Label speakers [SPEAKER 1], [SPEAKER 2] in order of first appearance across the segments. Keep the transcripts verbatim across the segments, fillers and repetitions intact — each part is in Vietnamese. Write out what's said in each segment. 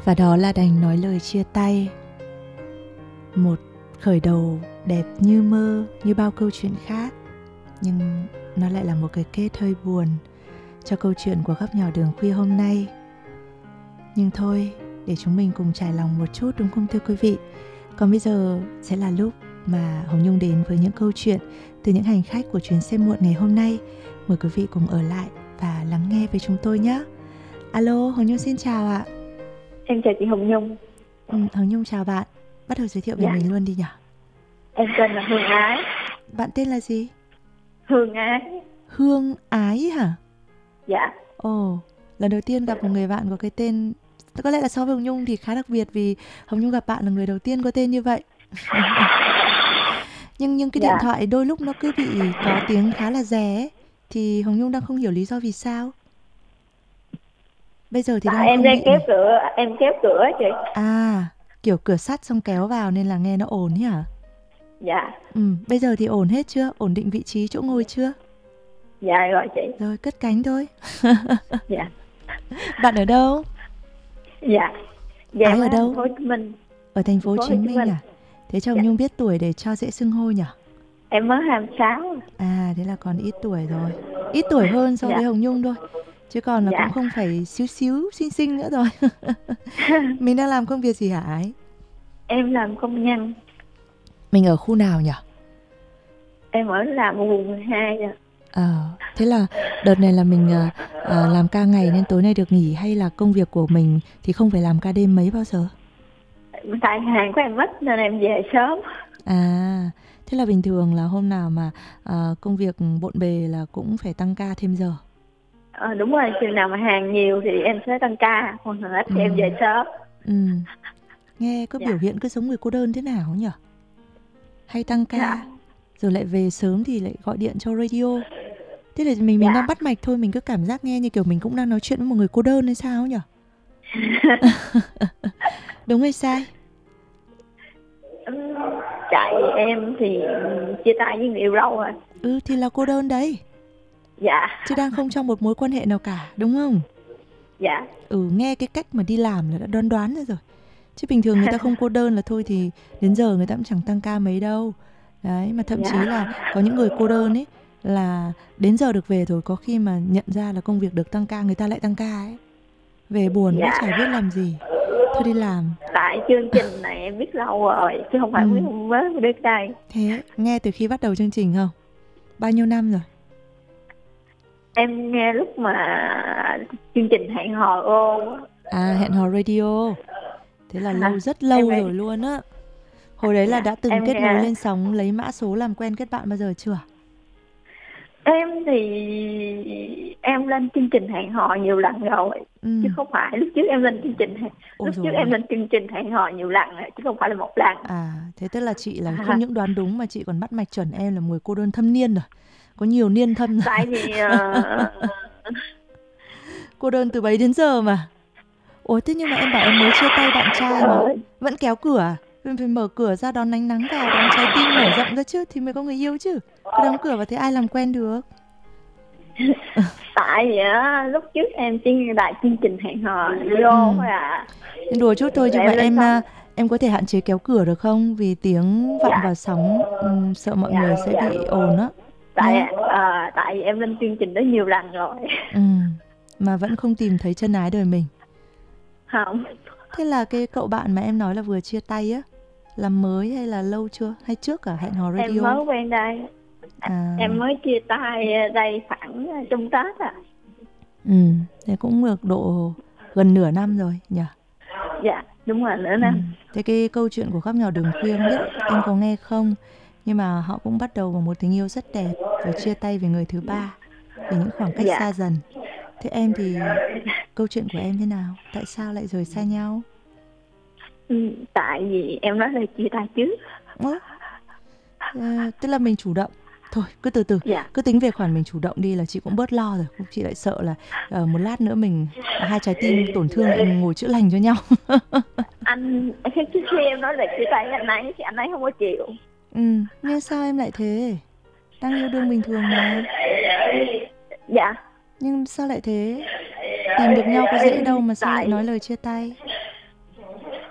[SPEAKER 1] Và đó là đành nói lời chia tay. Một khởi đầu đẹp như mơ, như bao câu chuyện khác, nhưng nó lại là một cái kết hơi buồn cho câu chuyện của Góc Nhỏ Đường Khuya hôm nay. Nhưng thôi, để chúng mình cùng trải lòng một chút, đúng không thưa quý vị? Còn bây giờ sẽ là lúc mà Hồng Nhung đến với những câu chuyện từ những hành khách của chuyến xe muộn ngày hôm nay. Mời quý vị cùng ở lại và lắng nghe với chúng tôi nhé. Alo, Hồng Nhung xin chào ạ.
[SPEAKER 2] Em chào chị Hồng Nhung.
[SPEAKER 1] ừ, Hồng Nhung chào bạn. Bắt đầu giới thiệu về
[SPEAKER 2] Dạ.
[SPEAKER 1] mình luôn đi nhỉ.
[SPEAKER 2] Em tên là Hương Ái.
[SPEAKER 1] Bạn tên là gì?
[SPEAKER 2] Hương Ái.
[SPEAKER 1] Hương Ái hả?
[SPEAKER 2] Dạ.
[SPEAKER 1] Ồ, lần đầu tiên gặp một người bạn có cái tên, có lẽ là so với Hồng Nhung thì khá đặc biệt, vì Hồng Nhung gặp bạn là người đầu tiên có tên như vậy. nhưng nhưng cái
[SPEAKER 2] Dạ.
[SPEAKER 1] điện thoại đôi lúc nó cứ bị có tiếng khá là rè ấy, thì Hồng Nhung đang không hiểu lý do vì sao. Bây giờ thì
[SPEAKER 2] Tại
[SPEAKER 1] đang
[SPEAKER 2] em
[SPEAKER 1] không
[SPEAKER 2] đang
[SPEAKER 1] bị
[SPEAKER 2] kéo
[SPEAKER 1] này.
[SPEAKER 2] cửa, em kéo cửa chị.
[SPEAKER 1] À, kiểu cửa sắt xong kéo vào nên là nghe nó ồn ấy hả?
[SPEAKER 2] Dạ.
[SPEAKER 1] Ừ, bây giờ thì ổn hết chưa? Ổn định vị trí chỗ ngồi chưa?
[SPEAKER 2] Dạ rồi chị.
[SPEAKER 1] Rồi, cất cánh thôi.
[SPEAKER 2] Dạ.
[SPEAKER 1] Bạn ở đâu?
[SPEAKER 2] Dạ. Dạ
[SPEAKER 1] Ái
[SPEAKER 2] em
[SPEAKER 1] ở
[SPEAKER 2] ở
[SPEAKER 1] đâu?
[SPEAKER 2] thành phố Hồ Chí Minh.
[SPEAKER 1] Ở thành phố Hồ Chí Minh à? Thế cho Hồng
[SPEAKER 2] Dạ.
[SPEAKER 1] Nhung biết tuổi để cho dễ xưng hô nhỉ?
[SPEAKER 2] Em mới hai mươi sáu.
[SPEAKER 1] À, thế là còn ít tuổi rồi. Ít tuổi hơn so
[SPEAKER 2] Dạ.
[SPEAKER 1] với Hồng Nhung thôi. Chứ còn là
[SPEAKER 2] Dạ.
[SPEAKER 1] cũng không phải xíu xíu xinh xinh nữa rồi. Mình đang làm công việc gì hả Ái?
[SPEAKER 2] Em làm công nhân.
[SPEAKER 1] Mình ở khu nào nhỉ?
[SPEAKER 2] Em ở làm quận mười hai ạ.
[SPEAKER 1] Ờ, thế là đợt này là mình à, à, làm ca ngày nên tối nay được nghỉ, hay là công việc của mình thì không phải làm ca đêm mấy bao giờ?
[SPEAKER 2] Tại hàng của em ít nên em về sớm.
[SPEAKER 1] À, thế là bình thường là hôm nào mà à, công việc bộn bề là cũng phải tăng ca thêm giờ.
[SPEAKER 2] Ờ, đúng rồi, chừng nào mà hàng nhiều thì em sẽ tăng ca, còn hàng ít thì em về sớm.
[SPEAKER 1] Ừ. Nghe có
[SPEAKER 2] Dạ.
[SPEAKER 1] biểu hiện cứ giống người cô đơn thế nào nhỉ? Hay tăng ca,
[SPEAKER 2] Dạ.
[SPEAKER 1] rồi lại về sớm thì lại gọi điện cho radio. Thế là mình mình
[SPEAKER 2] Dạ.
[SPEAKER 1] đang bắt mạch thôi, mình cứ cảm giác nghe như kiểu mình cũng đang nói chuyện với một người cô đơn hay sao nhỉ? Đúng hay sai?
[SPEAKER 2] Tại em thì chia tay với người yêu lâu rồi.
[SPEAKER 1] Ừ thì là cô đơn đấy.
[SPEAKER 2] Dạ.
[SPEAKER 1] Chứ đang không trong một mối quan hệ nào cả, đúng không?
[SPEAKER 2] Dạ.
[SPEAKER 1] Ừ, nghe cái cách mà đi làm là đã đoán đoán ra rồi. Chứ bình thường người ta không cô đơn là thôi thì đến giờ người ta cũng chẳng tăng ca mấy đâu. Đấy, mà thậm
[SPEAKER 2] Dạ.
[SPEAKER 1] chí là có những người cô đơn ấy là đến giờ được về rồi, có khi mà nhận ra là công việc được tăng ca, người ta lại tăng ca ấy. Về buồn
[SPEAKER 2] Dạ.
[SPEAKER 1] quá chả biết làm gì, thôi đi làm.
[SPEAKER 2] Tại chương trình này em biết lâu rồi, chứ không phải
[SPEAKER 1] Ừ.
[SPEAKER 2] mới mới đến đây.
[SPEAKER 1] Thế nghe từ khi bắt đầu chương trình không? Bao nhiêu năm rồi?
[SPEAKER 2] Em nghe lúc mà chương trình hẹn hò ô.
[SPEAKER 1] À, hẹn hò radio. Thế là lâu, rất lâu
[SPEAKER 2] em
[SPEAKER 1] rồi luôn á. Hồi đấy là
[SPEAKER 2] Dạ,
[SPEAKER 1] đã từng
[SPEAKER 2] em
[SPEAKER 1] kết
[SPEAKER 2] nghe-
[SPEAKER 1] nối lên sóng lấy mã số làm quen kết bạn bao giờ chưa?
[SPEAKER 2] Em thì em lên chương trình hẹn hò nhiều lần rồi,
[SPEAKER 1] Ừ.
[SPEAKER 2] chứ không phải lúc trước em lên chương trình hẹn-
[SPEAKER 1] Ôi
[SPEAKER 2] lúc
[SPEAKER 1] dồi
[SPEAKER 2] trước
[SPEAKER 1] ôi.
[SPEAKER 2] em lên chương trình hẹn hò nhiều lần rồi, chứ không phải là một lần.
[SPEAKER 1] À, thế tức là chị là không những đoán đúng mà chị còn bắt mạch chuẩn em là một người cô đơn thâm niên rồi. Có nhiều niên thâm rồi.
[SPEAKER 2] Tại vì ờ,
[SPEAKER 1] Cô đơn từ bấy đến giờ mà. Ủa thế nhưng mà em bảo em mới chia tay bạn trai mà vẫn kéo cửa à? Mình phải mở cửa ra đón ánh nắng vào, đón trái tim mở rộng ra chứ thì mới có người yêu chứ. Cứ đóng cửa vào thế ai làm quen được.
[SPEAKER 2] tại vì á, lúc trước em chỉ nghe đại chương trình hẹn hò vô
[SPEAKER 1] Ừ.
[SPEAKER 2] thôi à.
[SPEAKER 1] Đùa chút thôi, nhưng
[SPEAKER 2] Em
[SPEAKER 1] mà
[SPEAKER 2] lên
[SPEAKER 1] em
[SPEAKER 2] sóng.
[SPEAKER 1] à, em có thể hạn chế kéo cửa được không? Vì tiếng vọng
[SPEAKER 2] Dạ.
[SPEAKER 1] vào sóng, ừm, sợ mọi
[SPEAKER 2] Dạ,
[SPEAKER 1] người sẽ
[SPEAKER 2] dạ.
[SPEAKER 1] bị ồn á.
[SPEAKER 2] Tại
[SPEAKER 1] Nhá.
[SPEAKER 2] ờ, tại vì em lên chương trình đó nhiều lần rồi.
[SPEAKER 1] Ừ. Mà vẫn không tìm thấy chân ái đời mình.
[SPEAKER 2] Không.
[SPEAKER 1] Thế là cái cậu bạn mà em nói là vừa chia tay á, là mới hay là lâu chưa? Hay trước cả hẹn hò radio?
[SPEAKER 2] Em mới quen đây.
[SPEAKER 1] À.
[SPEAKER 2] Em mới chia tay đây khoảng trong Tết à.
[SPEAKER 1] Ừ, thế cũng được độ gần nửa năm rồi nhỉ?
[SPEAKER 2] Dạ, đúng rồi, nửa
[SPEAKER 1] Ừ.
[SPEAKER 2] năm.
[SPEAKER 1] Thế cái câu chuyện của Góc Nhỏ Đường Khuya không biết em có nghe không? Nhưng mà họ cũng bắt đầu bằng một tình yêu rất đẹp, rồi chia tay về người thứ ba, vì những khoảng cách
[SPEAKER 2] Dạ.
[SPEAKER 1] xa dần. Thế em thì câu chuyện của em thế nào? Tại sao lại rời xa nhau?
[SPEAKER 2] Ừ, tại vì em nói là chia tay trước.
[SPEAKER 1] Ơ, ờ, tức là mình chủ động. Thôi cứ từ từ,
[SPEAKER 2] Dạ.
[SPEAKER 1] cứ tính về khoản mình chủ động đi là chị cũng bớt lo rồi. Chị lại sợ là uh, một lát nữa mình hai trái tim tổn thương lại ngồi chữa lành cho nhau.
[SPEAKER 2] Anh trước khi em nói là chia tay anh ấy thì anh ấy không có chịu.
[SPEAKER 1] Ừ, nhưng sao em lại thế? Đang yêu đương bình thường mà.
[SPEAKER 2] Dạ.
[SPEAKER 1] Nhưng sao lại thế? Tìm được nhau có dễ đâu mà sao lại
[SPEAKER 2] Tại
[SPEAKER 1] nói lời chia tay?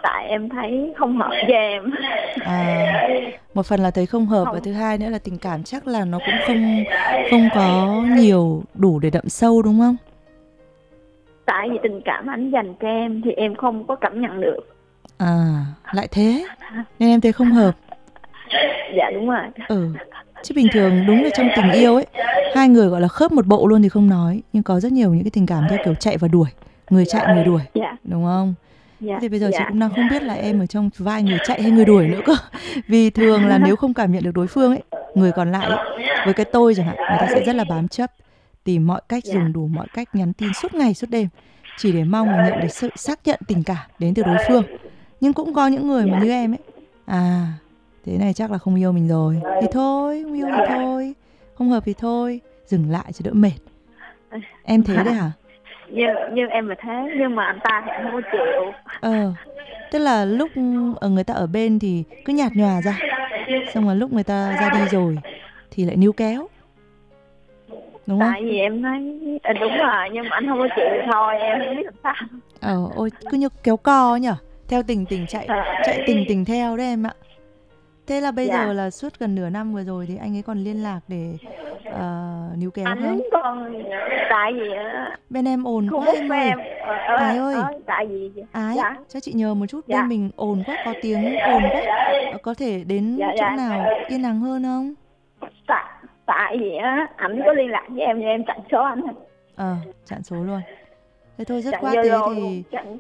[SPEAKER 2] tại em thấy không hợp với em.
[SPEAKER 1] À, một phần là thấy không hợp
[SPEAKER 2] Không.
[SPEAKER 1] và thứ hai nữa là tình cảm chắc là nó cũng không không có nhiều đủ để đậm sâu đúng không?
[SPEAKER 2] Tại vì tình cảm anh dành cho em thì em không có cảm nhận được.
[SPEAKER 1] À, lại thế. Nên em thấy không hợp.
[SPEAKER 2] Dạ đúng rồi.
[SPEAKER 1] Ừ. Chứ bình thường đúng là trong tình yêu ấy, hai người gọi là khớp một bộ luôn thì không nói, nhưng có rất nhiều những cái tình cảm theo kiểu chạy và đuổi, người chạy người đuổi,
[SPEAKER 2] Dạ.
[SPEAKER 1] đúng không?
[SPEAKER 2] Dạ.
[SPEAKER 1] Thế thì bây giờ chị
[SPEAKER 2] Dạ.
[SPEAKER 1] cũng đang không biết là em ở trong vai người chạy hay người đuổi nữa cơ. Vì thường là nếu không cảm nhận được đối phương ấy, người còn lại ấy, với cái tôi chẳng hạn, người ta sẽ rất là bám chấp, tìm mọi cách,
[SPEAKER 2] Dạ.
[SPEAKER 1] dùng đủ mọi cách, nhắn tin suốt ngày suốt đêm, chỉ để mong là nhận được sự xác nhận tình cảm đến từ đối phương. Nhưng cũng có những người mà như em ấy, à thế này chắc là không yêu mình rồi, thì thôi, không yêu thì thôi, không hợp thì thôi, dừng lại cho đỡ mệt. Em thế đấy hả?
[SPEAKER 2] Như, như em là thế, nhưng mà anh ta thì không có chịu.
[SPEAKER 1] Ờ, tức là lúc ở người ta ở bên thì cứ nhạt nhòa ra, xong rồi lúc người ta ra đi rồi thì lại níu kéo, đúng không?
[SPEAKER 2] Tại vì em nói à, đúng rồi, nhưng mà anh không có chịu thì thôi, em không biết làm sao.
[SPEAKER 1] Ờ, ôi, cứ như kéo co nhở, theo tình tình chạy, chạy tình tình theo đấy em ạ. Thế là bây
[SPEAKER 2] Dạ.
[SPEAKER 1] giờ là suốt gần nửa năm vừa rồi thì anh ấy còn liên lạc để uh, níu kéo
[SPEAKER 2] Anh
[SPEAKER 1] không?
[SPEAKER 2] còn tại vì á,
[SPEAKER 1] Bên em ồn
[SPEAKER 2] thu
[SPEAKER 1] quá
[SPEAKER 2] hút
[SPEAKER 1] em
[SPEAKER 2] với
[SPEAKER 1] ơi.
[SPEAKER 2] em ờ, ờ,
[SPEAKER 1] Ái ơi,
[SPEAKER 2] ờ, tại vì
[SPEAKER 1] Ái,
[SPEAKER 2] dạ.
[SPEAKER 1] cho chị nhờ một chút,
[SPEAKER 2] Dạ.
[SPEAKER 1] bên mình ồn quá, có tiếng ồn quá. Ờ, Có thể đến
[SPEAKER 2] Dạ.
[SPEAKER 1] chỗ
[SPEAKER 2] Dạ.
[SPEAKER 1] nào yên ắng hơn không?
[SPEAKER 2] Tại tại vì á ảnh có liên lạc với em nhưng em chặn số ảnh rồi.
[SPEAKER 1] Ờ, chặn số luôn. Thế thôi, dứt
[SPEAKER 2] Chặn
[SPEAKER 1] khoát thế
[SPEAKER 2] Zalo luôn,
[SPEAKER 1] thì
[SPEAKER 2] chặn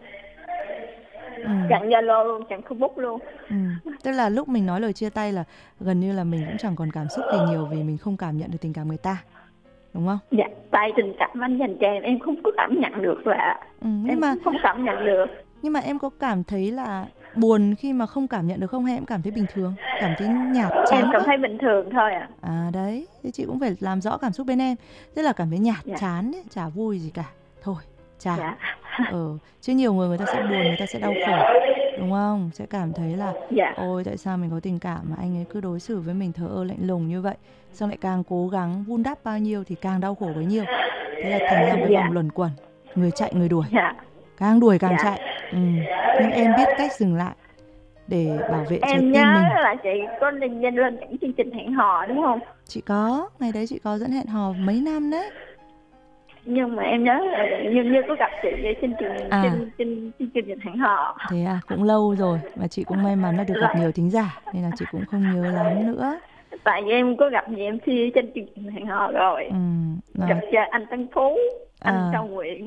[SPEAKER 1] ừ,
[SPEAKER 2] chặn Zalo luôn, chặn Facebook luôn.
[SPEAKER 1] ừ. Tức là lúc mình nói lời chia tay là gần như là mình cũng chẳng còn cảm xúc gì nhiều vì mình không cảm nhận được tình cảm người ta, đúng không?
[SPEAKER 2] Dạ, tại tình cảm anh dành cho em em không có cảm nhận được là
[SPEAKER 1] Ừ, nhưng
[SPEAKER 2] em
[SPEAKER 1] mà
[SPEAKER 2] không cảm nhận được.
[SPEAKER 1] nhưng mà em có cảm thấy là buồn khi mà không cảm nhận được không, hay em cảm thấy bình thường, cảm thấy nhạt
[SPEAKER 2] Em
[SPEAKER 1] chán
[SPEAKER 2] cảm
[SPEAKER 1] quá?
[SPEAKER 2] thấy bình thường thôi à.
[SPEAKER 1] À đấy, thế chị cũng phải làm rõ cảm xúc bên em. Tức là cảm thấy nhạt
[SPEAKER 2] Dạ.
[SPEAKER 1] chán ấy, chả vui gì cả. Thôi, chà.
[SPEAKER 2] Dạ.
[SPEAKER 1] Ờ, chứ nhiều người người ta sẽ buồn, người ta sẽ đau khổ, đúng không? Sẽ cảm thấy là
[SPEAKER 2] Dạ.
[SPEAKER 1] ôi tại sao mình có tình cảm mà anh ấy cứ đối xử với mình thờ ơ lạnh lùng như vậy. Xong lại càng cố gắng vun đắp bao nhiêu thì càng đau khổ bấy nhiêu. Thế là thành ra một cái
[SPEAKER 2] Dạ.
[SPEAKER 1] vòng luẩn quẩn, người chạy người đuổi,
[SPEAKER 2] Dạ.
[SPEAKER 1] càng đuổi càng
[SPEAKER 2] Dạ.
[SPEAKER 1] chạy. Ừ. Nhưng em biết cách dừng lại để bảo vệ trái
[SPEAKER 2] Em nhớ
[SPEAKER 1] tim mình.
[SPEAKER 2] là chị có lên lên lên những chương trình hẹn hò đúng không?
[SPEAKER 1] Chị có, ngày đấy chị có dẫn hẹn hò mấy năm đấy.
[SPEAKER 2] Nhưng mà em nhớ là như như có gặp chị ở trên trường
[SPEAKER 1] À.
[SPEAKER 2] trên trên trên chương trình hẹn hò.
[SPEAKER 1] Thế à, cũng lâu rồi mà chị cũng may mắn là được gặp
[SPEAKER 2] Là,
[SPEAKER 1] nhiều thính giả nên là chị cũng không nhớ lắm nữa.
[SPEAKER 2] tại vì em có gặp nhiều em xê trên chương trình hẹn hò rồi.
[SPEAKER 1] Ừ, rồi.
[SPEAKER 2] Gặp cha anh Tân Phú, anh
[SPEAKER 1] À,
[SPEAKER 2] Cao Nguyễn.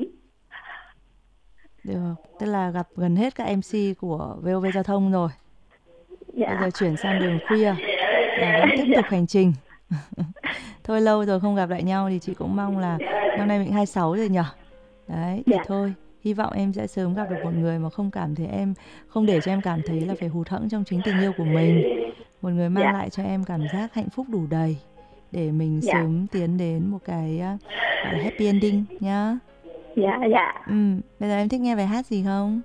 [SPEAKER 1] được, tức là gặp gần hết các em xê của vê o vê Giao thông rồi.
[SPEAKER 2] Dạ.
[SPEAKER 1] Bây giờ chuyển sang đường khuya là vẫn tiếp tục hành trình. Thôi lâu rồi không gặp lại nhau thì chị cũng mong là năm nay mình hai mươi sáu rồi nhở. Đấy, thì
[SPEAKER 2] Dạ.
[SPEAKER 1] thôi, hy vọng em sẽ sớm gặp được một người mà không cảm thấy em, không để cho em cảm thấy là phải hụt hẫng trong chính tình yêu của mình. Một người mang
[SPEAKER 2] Dạ.
[SPEAKER 1] lại cho em cảm giác hạnh phúc đủ đầy để mình
[SPEAKER 2] Dạ.
[SPEAKER 1] sớm tiến đến một cái uh, gọi là happy ending nhá.
[SPEAKER 2] Dạ. Dạ.
[SPEAKER 1] Ừ, bây giờ em thích nghe bài hát gì không?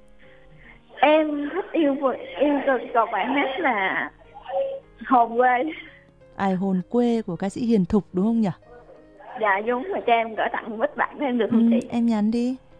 [SPEAKER 2] Em thích yêu yêu cực một bài hát là Hồn Quê.
[SPEAKER 1] Ai hồn quê của ca sĩ Hiền Thục đúng không nhỉ?
[SPEAKER 2] Dạ đúng, mà cho em gửi tặng mấy bạn em được
[SPEAKER 1] Ừ,
[SPEAKER 2] không chị?
[SPEAKER 1] em nhắn đi.